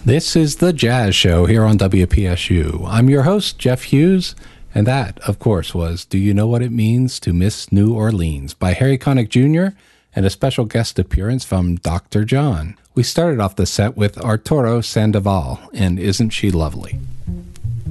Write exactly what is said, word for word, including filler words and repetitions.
This is the Jazz Show here on W P S U. I'm your host, Jeff Hughes, and that, of course, was Do You Know What It Means to Miss New Orleans by Harry Connick Junior and a special guest appearance from Doctor John. We started off the set with Arturo Sandoval and Isn't She Lovely?